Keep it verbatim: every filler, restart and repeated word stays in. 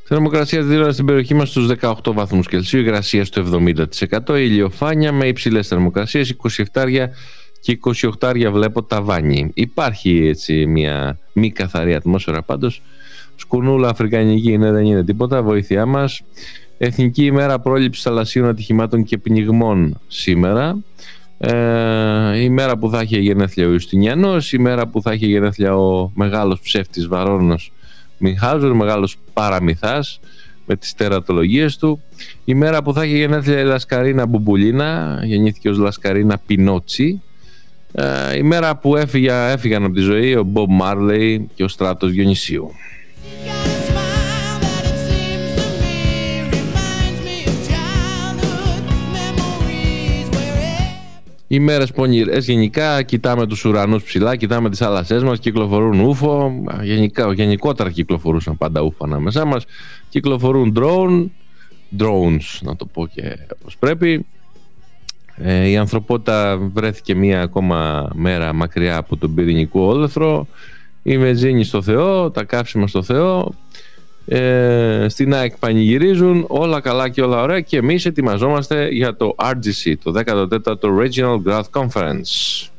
Θερμοκρασία δήλωσε στην περιοχή μας στους δεκαοκτώ βαθμούς Κελσίου, υγρασία στο εβδομήντα τοις εκατό, ηλιοφάνεια με υψηλές θερμοκρασίες, είκοσι επτά και είκοσι οκτώ βλέπω ταβάνι. Υπάρχει έτσι μια μη καθαρή ατμόσφαιρα πάντως. Σκουνούλα αφρικανική είναι, δεν είναι τίποτα, βοήθειά μας. Εθνική ημέρα πρόληψης θαλασσίων ατυχημάτων και πνιγμών σήμερα. Ε, η μέρα που θα έχει γενέθλια ο Ιουστινιανός, η μέρα που θα έχει γενέθλια ο μεγάλος ψεύτης Βαρώνος Μινχάουζερ, μεγάλος παραμυθάς με τις τερατολογίες του. Η μέρα που θα έχει γενέθλια η Λασκαρίνα Μπουμπουλίνα, γεννήθηκε ως Λασκαρίνα Πινότσι. Ε, η μέρα που έφυγα, έφυγαν από τη ζωή ο Μπομπ Μάρλεϊ και ο Στράτος Διονυσίου. Οι μέρες πονηρές γενικά, κοιτάμε τους ουρανούς ψηλά, κοιτάμε τις θάλασσές μας, κυκλοφορούν ούφο, γενικά, γενικότερα κυκλοφορούσαν πάντα ούφο ανάμεσά μας, κυκλοφορούν drone, drones να το πω και όπως πρέπει. Ε, η ανθρωπότητα βρέθηκε μία ακόμα μέρα μακριά από τον πυρηνικό όλεθρο, η βενζίνη στο Θεό, τα καύσιμα στο Θεό. Ε, στην ΑΕΚ πανηγυρίζουν, όλα καλά και όλα ωραία, και εμείς ετοιμαζόμαστε για το αρ τζι σι, το δέκατο τέταρτο Regional Growth Conference.